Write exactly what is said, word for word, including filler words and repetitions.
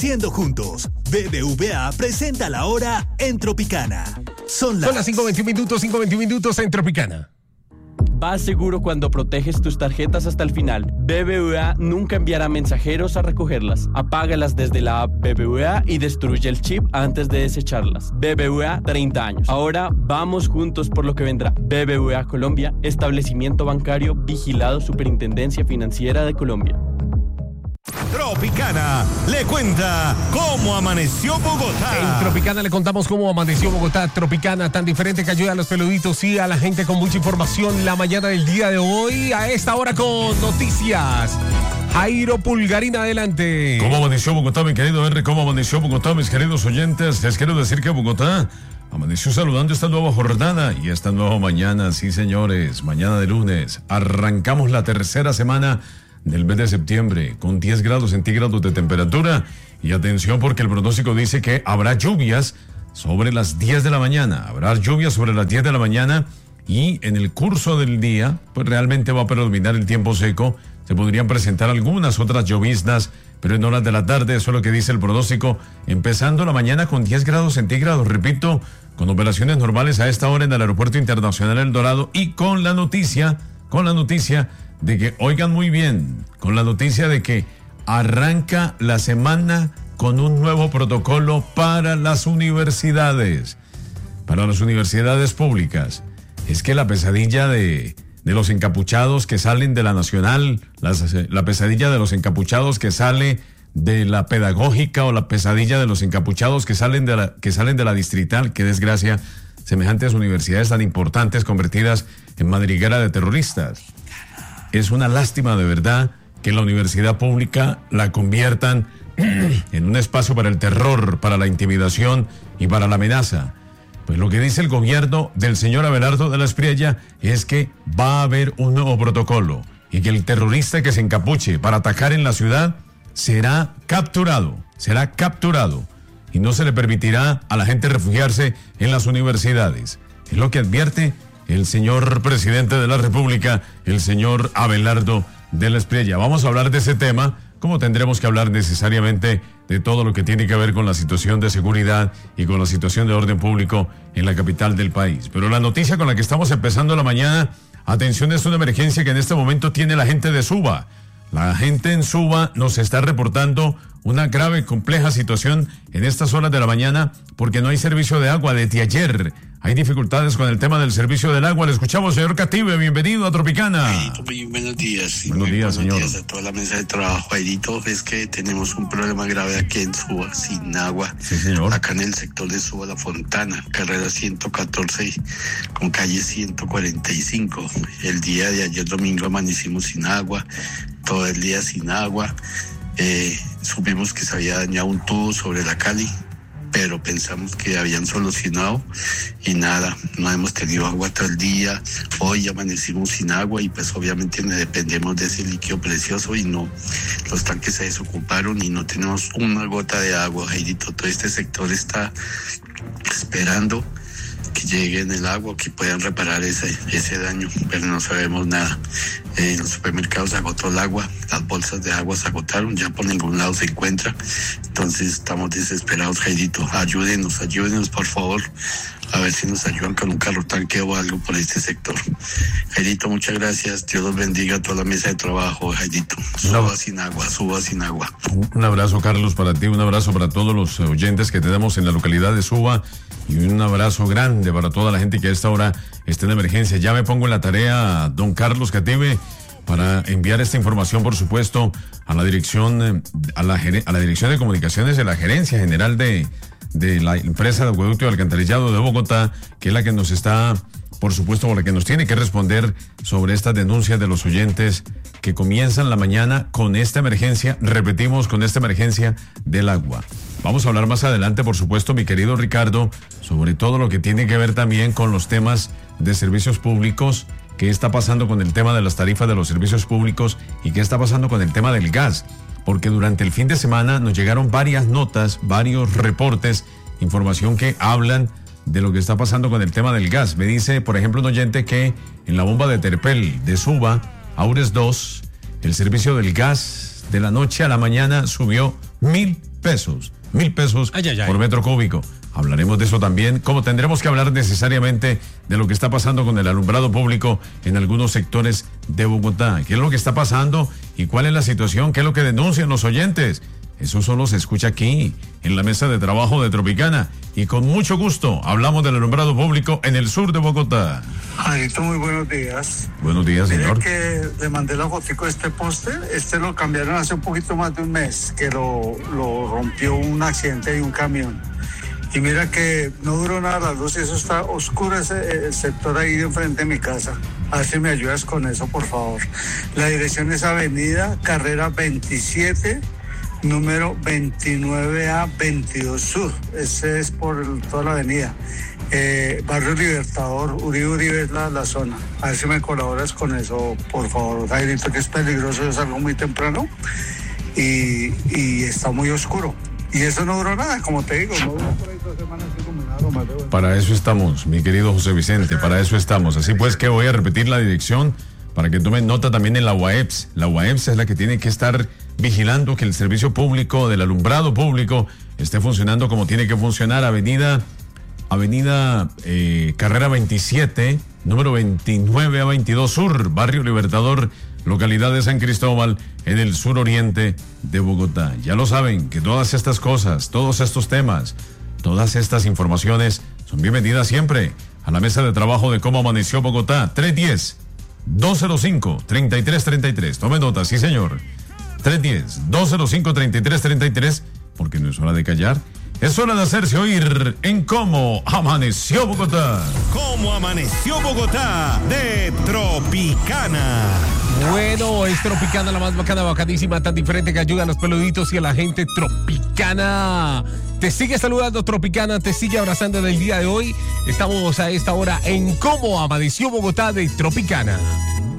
Creciendo juntos. B B V A presenta la hora en Tropicana. Son las, Son las cinco veintiún minutos, cinco veintiún minutos en Tropicana. Vas seguro cuando proteges tus tarjetas hasta el final. B B V A nunca enviará mensajeros a recogerlas. Apágalas desde la app B B V A y destruye el chip antes de desecharlas. B B V A, treinta años. Ahora vamos juntos por lo que vendrá. B B V A Colombia, establecimiento bancario vigilado Superintendencia Financiera de Colombia. Tropicana le cuenta cómo amaneció Bogotá. En Tropicana le contamos cómo amaneció Bogotá. Tropicana, tan diferente que ayuda a los peluditos y a la gente con mucha información la mañana del día de hoy. A esta hora con noticias. Jairo Pulgarín, adelante. ¿Cómo amaneció Bogotá, mi querido R? ¿Cómo amaneció Bogotá, mis queridos oyentes? Les quiero decir que Bogotá amaneció saludando esta nueva jornada y esta nueva mañana. Sí, señores, mañana de lunes. Arrancamos la tercera semana del mes de septiembre con diez grados centígrados de temperatura. Y atención, porque el pronóstico dice que habrá lluvias sobre las diez de la mañana. Habrá lluvias sobre las diez de la mañana y en el curso del día, pues realmente va a predominar el tiempo seco. Se podrían presentar algunas otras lloviznas, pero en horas de la tarde, eso es lo que dice el pronóstico. Empezando la mañana con diez grados centígrados, repito, con operaciones normales a esta hora en el Aeropuerto Internacional El Dorado y con la noticia, con la noticia de que, oigan muy bien, con la noticia de que arranca la semana con un nuevo protocolo para las universidades, para las universidades públicas. Es que la pesadilla de, de los encapuchados que salen de la Nacional, las, la pesadilla de los encapuchados que sale de la Pedagógica o la pesadilla de los encapuchados que salen de la, que salen de la Distrital, qué desgracia, semejantes universidades tan importantes convertidas en madriguera de terroristas. Es una lástima de verdad que la universidad pública la conviertan en un espacio para el terror, para la intimidación y para la amenaza. Pues lo que dice el gobierno del señor Abelardo de la Espriella es que va a haber un nuevo protocolo y que el terrorista que se encapuche para atacar en la ciudad será capturado, será capturado y no se le permitirá a la gente refugiarse en las universidades. Es lo que advierte el señor presidente de la República, el señor Abelardo de la Espriella. Vamos a hablar de ese tema, como tendremos que hablar necesariamente de todo lo que tiene que ver con la situación de seguridad y con la situación de orden público en la capital del país. Pero la noticia con la que estamos empezando la mañana, atención, es una emergencia que en este momento tiene la gente de Suba. La gente en Suba nos está reportando una grave, compleja situación en estas horas de la mañana porque no hay servicio de agua desde ayer. Hay dificultades con el tema del servicio del agua. Le escuchamos, señor Cative. Bienvenido a Tropicana. Jairito, muy buenos días. Buenos muy días, buenos señor. días a toda la mesa de trabajo. Jairito, es que tenemos un problema grave aquí en Suba, sin agua. Sí, señor. Acá en el sector de Suba La Fontana, carrera ciento catorce con calle ciento cuarenta y cinco. El día de ayer domingo amanecimos sin agua, todo el día sin agua. Eh, supimos que se había dañado un tubo sobre la Cali, pero pensamos que habían solucionado y nada, no hemos tenido agua todo el día. Hoy amanecimos sin agua y pues obviamente dependemos de ese líquido precioso y no, los tanques se desocuparon y no tenemos una gota de agua, Jairito. Todo este sector está esperando que lleguen el agua, que puedan reparar ese, ese daño, pero no sabemos nada. En los supermercados se agotó el agua, las bolsas de agua se agotaron, ya por ningún lado se encuentra. Entonces estamos desesperados, Jairito. Ayúdenos, ayúdenos, por favor. A ver si nos ayudan con un carro tanque o algo por este sector. Jairito, muchas gracias. Dios los bendiga a toda la mesa de trabajo, Jairito. Suba no. sin agua, suba sin agua. Un abrazo, Carlos, para ti. Un abrazo para todos los oyentes que tenemos en la localidad de Suba. Y un abrazo grande para toda la gente que a esta hora está en emergencia. Ya me pongo en la tarea, don Carlos Cative, para enviar esta información, por supuesto, a la dirección, a la, a la dirección de comunicaciones de la Gerencia General de, de la empresa de acueducto y alcantarillado de Bogotá, que es la que nos está, por supuesto, por la que nos tiene que responder sobre estas denuncias de los oyentes que comienzan la mañana con esta emergencia, repetimos, con esta emergencia del agua. Vamos a hablar más adelante, por supuesto, mi querido Ricardo, sobre todo lo que tiene que ver también con los temas de servicios públicos, qué está pasando con el tema de las tarifas de los servicios públicos y qué está pasando con el tema del gas, porque durante el fin de semana nos llegaron varias notas, varios reportes, información que hablan de lo que está pasando con el tema del gas. Me dice, por ejemplo, un oyente que en la bomba de Terpel de Suba, Aures dos, el servicio del gas de la noche a la mañana subió mil pesos. Mil pesos Ay, ay, ay. por metro cúbico. Hablaremos de eso también, como tendremos que hablar necesariamente de lo que está pasando con el alumbrado público en algunos sectores de Bogotá. ¿Qué es lo que está pasando y cuál es la situación? ¿Qué es lo que denuncian los oyentes? Eso solo se escucha aquí, en la mesa de trabajo de Tropicana. Y con mucho gusto hablamos del alumbrado público en el sur de Bogotá. Jairito, muy buenos días. Buenos días, Mire señor. que le mandé la fotico de este póster. Este lo cambiaron hace un poquito más de un mes, que lo, lo rompió un accidente de un camión. Y mira que no duró nada la luz y eso está oscuro ese el sector ahí de enfrente de mi casa. A ver si me ayudas con eso, por favor. La dirección es Avenida Carrera veintisiete, número veintinueve A veintidós Sur. Ese es por el, toda la avenida. Eh, Barrio Libertador, Uribe Uribe es la, la zona. A ver si me colaboras con eso, por favor, Jairito, que es peligroso, es algo muy temprano y, y está muy oscuro. Y eso no duró nada, como te digo, no duró por ahí dos semanas iluminado, más de bueno. Para eso estamos, mi querido José Vicente, para eso estamos. Así pues que voy a repetir la dirección para que tomen nota también en la U A E P S. La U A E P S es la que tiene que estar vigilando que el servicio público del alumbrado público esté funcionando como tiene que funcionar. Avenida, avenida eh, Carrera veintisiete, número veintinueve A veintidós Sur, Barrio Libertador, localidad de San Cristóbal, en el suroriente de Bogotá. Ya lo saben, que todas estas cosas, todos estos temas, todas estas informaciones son bienvenidas siempre a la mesa de trabajo de Cómo Amaneció Bogotá. tres uno cero, dos cero cinco, tres tres tres tres. Tome nota, sí señor. tres uno cero, dos cero cinco, tres tres tres tres, porque no es hora de callar. Es hora de hacerse oír en Cómo Amaneció Bogotá. ¿Cómo amaneció Bogotá? De Tropicana. Bueno, es Tropicana, la más bacana, bacanísima, tan diferente que ayuda a los peluditos y a la gente. Tropicana. Te sigue saludando Tropicana, te sigue abrazando en el día de hoy. Estamos a esta hora en Cómo Amaneció Bogotá de Tropicana.